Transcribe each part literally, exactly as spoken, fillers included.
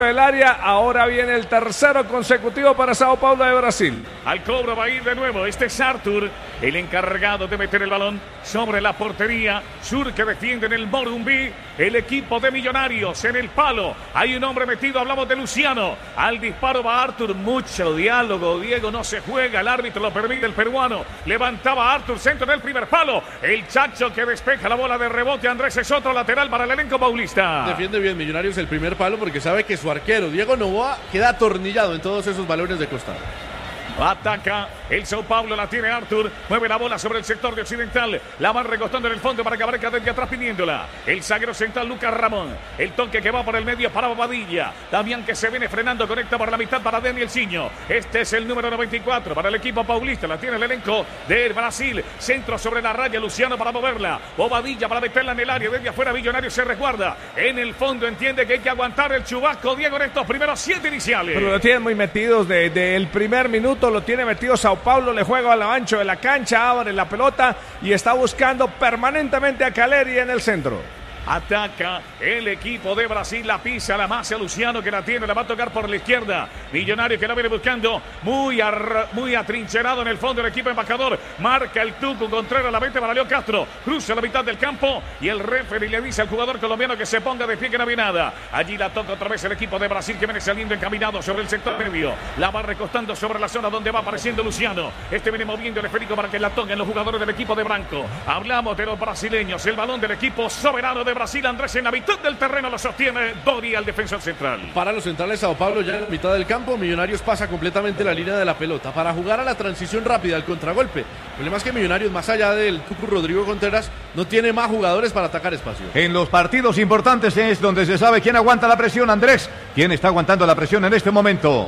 del área, ahora viene el tercero consecutivo para Sao Paulo de Brasil. Al cobro va a ir de nuevo, este es Arthur, el encargado de meter el balón sobre la portería. Sur que defiende en el Morumbi, el equipo de Millonarios en el palo. Hay un hombre metido, hablamos de Luciano. Al disparo va Arthur, mucho diálogo, Diego, no se juega, el árbitro lo permite, el peruano. Levantaba a Arthur, centro en el primer palo. El Chacho que despeja la bola de rebote, Andrés es otro lateral para el elenco paulista. Defiende bien Millonarios el primer palo porque sabe que su arquero Diego Noboa queda atornillado en todos esos balones de costado. Ataca el Sao Paulo, la tiene Arthur, mueve la bola sobre el sector de Occidental, la van recostando en el fondo para que aparezca desde atrás pidiéndola. El zaguero central Lucas Ramón, el toque que va por el medio para Bobadilla, Damián que se viene frenando, conecta por la mitad para Daniel Ciño. Este es el número noventa y cuatro para el equipo paulista, la tiene el elenco de Brasil. Centro sobre la raya, Luciano para moverla, Bobadilla para meterla en el área, desde afuera Millonario se resguarda. En el fondo entiende que hay que aguantar el chubasco, Diego, en estos primeros siete iniciales. Pero lo tienen muy metidos desde el primer minuto, lo tiene metido Sao Paulo, le juega al ancho de la cancha, abre la pelota y está buscando permanentemente a Caleri en el centro. Ataca el equipo de Brasil, la pisa, la masa Luciano que la tiene, la va a tocar por la izquierda. Millonario que la viene buscando, muy, ar, muy atrincherado en el fondo el equipo embajador. Marca el Tucu Contreras, la mete para Leo Castro, cruza la mitad del campo y el referee le dice al jugador colombiano que se ponga de pie, que no había nada. Allí la toca otra vez el equipo de Brasil que viene saliendo encaminado sobre el sector medio. La va recostando sobre la zona donde va apareciendo Luciano. Este viene moviendo el esférico para que la toquen los jugadores del equipo de Branco. Hablamos de los brasileños, el balón del equipo soberano de Brasil, Andrés en la mitad del terreno lo sostiene Dori, al defensor central. Para los centrales Sao Paulo ya en la mitad del campo, Millonarios pasa completamente la línea de la pelota para jugar a la transición rápida, al contragolpe. El problema es que Millonarios, más allá del Tucu Rodrigo Contreras, no tiene más jugadores para atacar espacio. En los partidos importantes es donde se sabe quién aguanta la presión, Andrés. ¿Quién está aguantando la presión en este momento?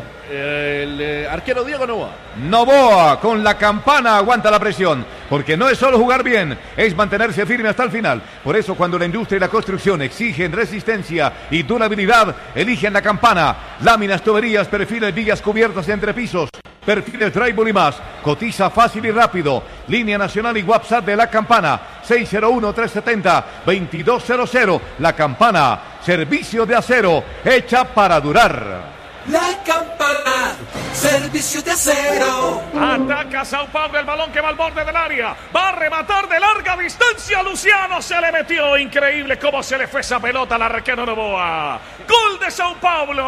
El eh, arquero Diego Noboa. Noboa con la campana aguanta la presión, porque no es solo jugar bien, es mantenerse firme hasta el final. Por eso cuando la industria y la construcción exigen resistencia y durabilidad, eligen la campana. Láminas, tuberías, perfiles, vigas cubiertas entre pisos, perfiles, drywall y más. Cotiza fácil y rápido. Línea nacional y WhatsApp de la campana seis cero uno, tres siete cero, dos dos cero cero. La campana, servicio de acero hecha para durar. La campana, servicio de acero. Ataca Sao Paulo, el balón que va al borde del área. Va a rematar de larga distancia. Luciano se le metió. Increíble cómo se le fue esa pelota al arquero Noboa. Gol de Sao Paulo.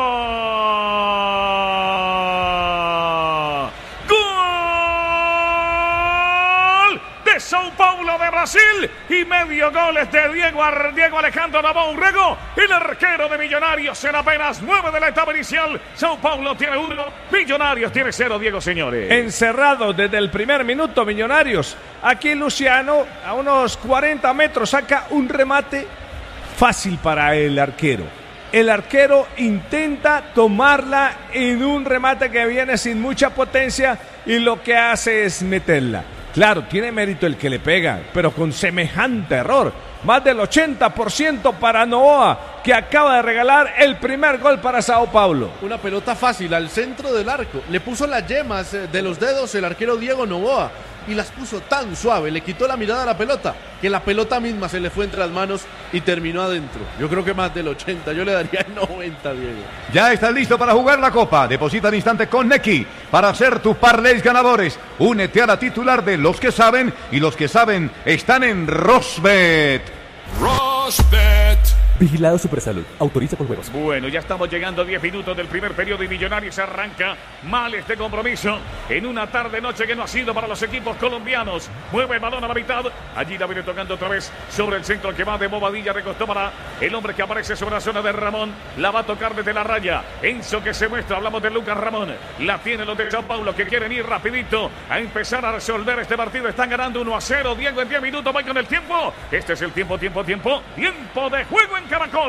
Gol de Sao Paulo de Brasil. Y medio goles de Diego, Diego Alejandro Noboa Urrego, el arquero de Millonarios en apenas nueve de la etapa inicial. Sao Paulo tiene uno, Millonarios tiene cero, Diego, señores. Encerrado desde el primer minuto Millonarios. Aquí Luciano a unos cuarenta metros saca un remate fácil para el arquero. El arquero intenta tomarla en un remate que viene sin mucha potencia y lo que hace es meterla. Claro, tiene mérito el que le pega, pero con semejante error. Más del ochenta por ciento para Noboa, que acaba de regalar el primer gol para Sao Paulo. Una pelota fácil al centro del arco. Le puso las yemas de los dedos el arquero Diego Noboa y las puso tan suave, le quitó la mirada a la pelota, que la pelota misma se le fue entre las manos y terminó adentro. Yo creo que más del ochenta, yo le daría el noventa, Diego. Ya estás listo para jugar la Copa. Deposita al instante con Nequi para hacer tus parlays ganadores. Únete a la titular de los que saben, y los que saben están en Rosbet. Rosbet. Vigilado Supersalud. Autoriza con juegos. Bueno, ya estamos llegando a diez minutos del primer periodo y Millonarios arranca mal este compromiso en una tarde-noche que no ha sido para los equipos colombianos. Mueve el balón a la mitad. Allí la viene tocando otra vez sobre el centro que va de Bobadilla. Recostó para el hombre que aparece sobre la zona de Ramón. La va a tocar desde la raya. Enzo que se muestra. Hablamos de Lucas Ramón. La tiene los de Sao Paulo que quieren ir rapidito a empezar a resolver este partido. Están ganando uno a cero. Diego en diez minutos. Va con el tiempo. Este es el tiempo, tiempo, tiempo. Tiempo de juego en Caracol.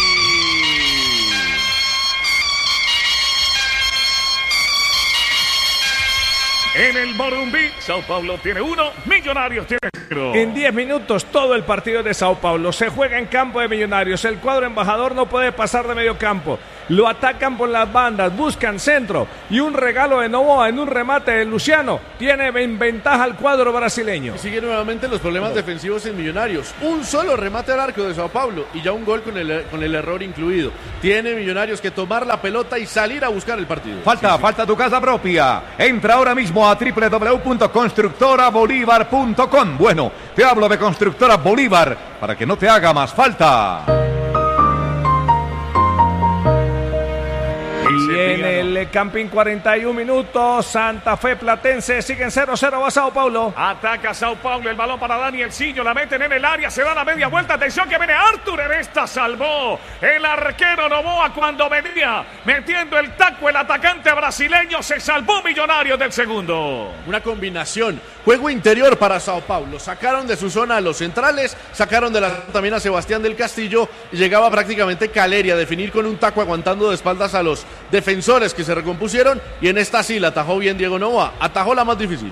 En el Morumbi, Sao Paulo tiene uno, Millonarios tiene cero. En diez minutos todo el partido de Sao Paulo se juega en campo de Millonarios. El cuadro embajador no puede pasar de medio campo. lo atacan por las bandas, buscan centro y un regalo de Novoa en un remate de Luciano tiene en ventaja al cuadro brasileño. Y sigue nuevamente los problemas oh. defensivos en Millonarios. Un solo remate al arco de Sao Paulo y ya un gol con el, con el error incluido. Tiene Millonarios que tomar la pelota y salir a buscar el partido. Falta, sí, sí. falta tu casa propia. Entra ahora mismo a doble u doble u doble u punto constructora bolívar punto com. Bueno, te hablo de Constructora Bolívar para que no te haga más falta. Y en el Campín cuarenta y un minutos, Santa Fe Platense siguen cero cero, va Sao Paulo. Ataca Sao Paulo, el balón para Dani Elciño, la meten en el área, se da la media vuelta, atención que viene Arthur, en esta salvó el arquero Novoa cuando venía metiendo el taco, el atacante brasileño, se salvó Millonarios del segundo. Una combinación, juego interior para Sao Paulo, sacaron de su zona a los centrales, sacaron de la también a Sebastián del Castillo y llegaba prácticamente Caleri a definir con un taco aguantando de espaldas a los defensores que se recompusieron y en esta sí la atajó bien Diego Novoa, atajó la más difícil.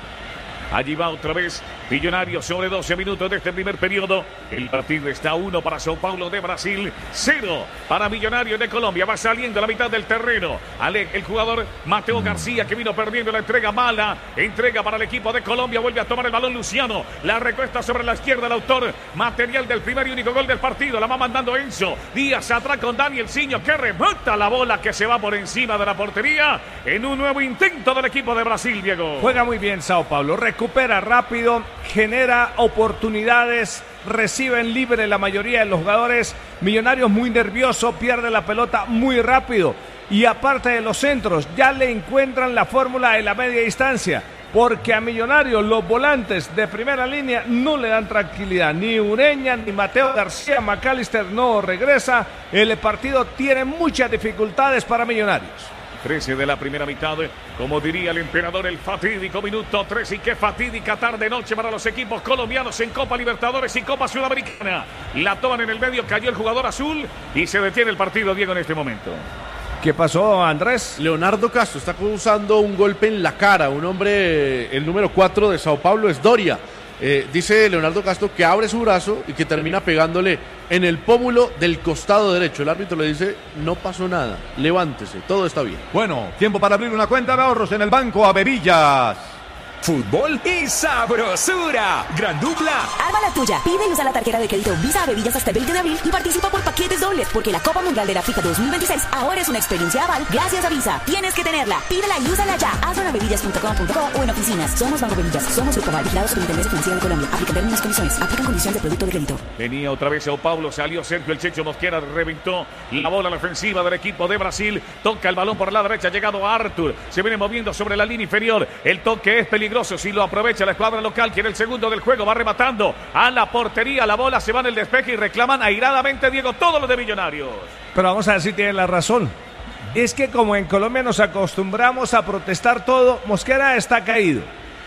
Allí va otra vez Millonarios sobre doce minutos de este primer periodo. El partido está uno para Sao Paulo de Brasil, cero para Millonarios de Colombia. Va saliendo a la mitad del terreno. Ale, el jugador Mateo García que vino perdiendo la entrega mala. Entrega para el equipo de Colombia. Vuelve a tomar el balón Luciano. La recuesta sobre la izquierda el autor material del primer y único gol del partido. La va mandando Enzo. Díaz atrás con Dani Elciño que remata la bola que se va por encima de la portería. En un nuevo intento del equipo de Brasil, Diego. Juega muy bien Sao Paulo. Recupera rápido, genera oportunidades, reciben libre la mayoría de los jugadores. Millonarios muy nervioso, pierde la pelota muy rápido y aparte de los centros ya le encuentran la fórmula de la media distancia, porque a Millonarios los volantes de primera línea no le dan tranquilidad, ni Ureña ni Mateo García. McAllister no regresa, el partido tiene muchas dificultades para Millonarios. trece de la primera mitad, como diría el emperador, el fatídico minuto tres y qué fatídica tarde-noche para los equipos colombianos en Copa Libertadores y Copa Sudamericana. La toman en el medio, cayó el jugador azul y se detiene el partido, Diego, en este momento. ¿Qué pasó, Andrés? Leonardo Castro está causando un golpe en la cara, un hombre, el número cuatro de Sao Paulo es Doria. Eh, dice Leonardo Castro que abre su brazo y que termina pegándole en el pómulo del costado derecho. El árbitro le dice, no pasó nada, levántese, todo está bien. Bueno, tiempo para abrir una cuenta de ahorros en el Banco Avevillas. Fútbol y sabrosura. Gran dupla. Arma la tuya. Pide y usa la tarjeta de crédito Visa Avevillas hasta el veinte de abril y participa por paquetes dobles, porque la Copa Mundial de la FIFA dos mil veintiséis ahora es una experiencia aval gracias a Visa. Tienes que tenerla. Pídela y úsala ya. Hazlo en avevillas punto com punto co o en oficinas. Somos Banco Avevillas. Somos Grupo Aval, vigilados por la Superintendencia Financiera de Colombia. Aplican términos y condiciones. Aplican condiciones de producto de crédito. Venía otra vez Sao Paulo, salió Sergio el Checho Mosquera, reventó la bola a la ofensiva del equipo de Brasil. Toca el balón por la derecha, ha llegado a Arthur. Se viene moviendo sobre la línea inferior. El toque es peligroso si lo aprovecha la escuadra local, quiere el segundo del juego, va rematando a la portería, la bola se va en el despeje y reclaman airadamente, Diego, todos los de Millonarios. Pero vamos a ver si tienen la razón. Es que como en Colombia nos acostumbramos a protestar todo, Mosquera está caído.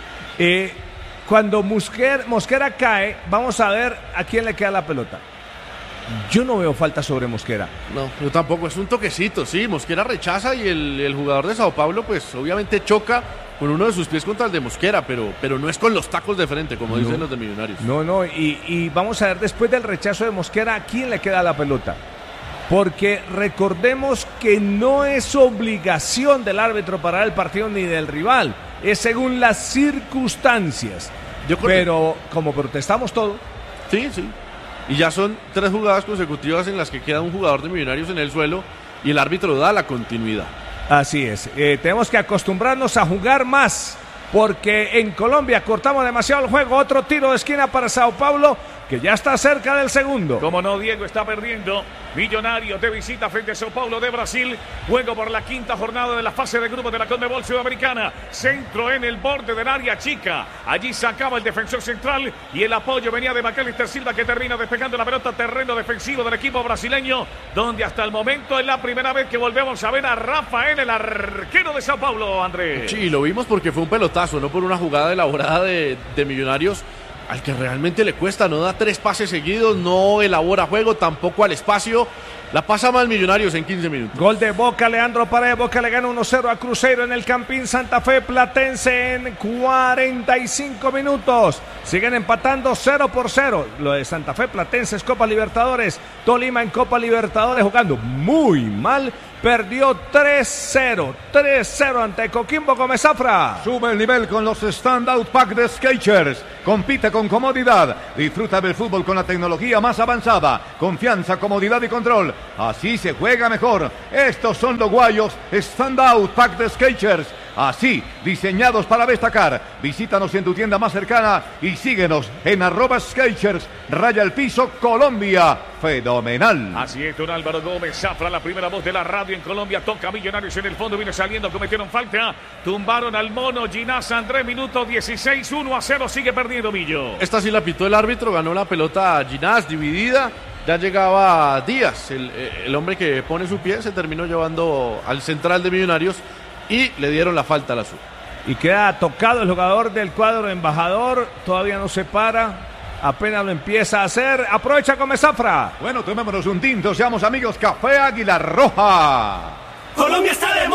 Eh, cuando Mosquera, Mosquera cae, vamos a ver a quién le queda la pelota. Yo no veo falta sobre Mosquera. No, yo tampoco, es un toquecito, sí, Mosquera rechaza y el, el jugador de Sao Paulo pues obviamente choca con uno de sus pies contra el de Mosquera, pero, pero no es con los tacos de frente, como no, dicen los de Millonarios. No, no, y, y vamos a ver después del rechazo de Mosquera, ¿a quién le queda la pelota? Porque recordemos que no es obligación del árbitro parar el partido ni del rival, es según las circunstancias. Yo pero como protestamos todo. Sí, sí. Y ya son tres jugadas consecutivas en las que queda un jugador de Millonarios en el suelo y el árbitro da la continuidad. Así es, eh, tenemos que acostumbrarnos a jugar más, porque en Colombia cortamos demasiado el juego. Otro tiro de esquina para Sao Paulo, que ya está cerca del segundo. Como no, Diego está perdiendo. Millonarios de visita frente a Sao Paulo de Brasil. Juego por la quinta jornada de la fase de grupos de la Conmebol Sudamericana. Centro en el borde del área chica. Allí sacaba el defensor central y el apoyo venía de McAllister Silva, que termina despejando la pelota, terreno defensivo del equipo brasileño, donde hasta el momento es la primera vez que volvemos a ver a Rafael, el arquero de Sao Paulo, Andrés. Sí, lo vimos porque fue un pelotazo, no por una jugada elaborada de, de Millonarios, al que realmente le cuesta, no da tres pases seguidos, no elabora juego, tampoco al espacio, La pasa mal Millonarios en quince minutos. Gol de Boca, Leandro Paredes. Boca le gana uno cero a Cruzeiro en el Campín Santa Fe Platense en cuarenta y cinco minutos. Siguen empatando cero por cero. Lo de Santa Fe Platense es Copa Libertadores. Tolima en Copa Libertadores jugando muy mal. Perdió tres cero. tres cero ante Coquimbo Gómez Zafra. Sube el nivel con los Standout Pack de Skechers. Compite con comodidad. Disfruta del fútbol con la tecnología más avanzada. Confianza, comodidad y control. Así se juega mejor. Estos son los guayos Standout Pack de Skechers. Así, diseñados para destacar. Visítanos en tu tienda más cercana y síguenos en arroba Skechers, raya el piso Colombia. Fenomenal. Así es, don Álvaro Gómez Zafra, la primera voz de la radio en Colombia. Toca Millonarios en el fondo, viene saliendo, cometieron falta. Tumbaron al mono Ginás André, minuto dieciséis, uno a cero, sigue perdiendo Millo. Esta sí la pitó el árbitro, ganó la pelota Ginás, dividida. Ya llegaba Díaz, el, el hombre que pone su pie, se terminó llevando al central de Millonarios y le dieron la falta al azul. Y queda tocado el jugador del cuadro embajador, todavía no se para, apenas lo empieza a hacer. Aprovecha Gómez Zafra. Bueno, tomémonos un tinto, seamos amigos. Café Águila Roja. Colombia está de moda.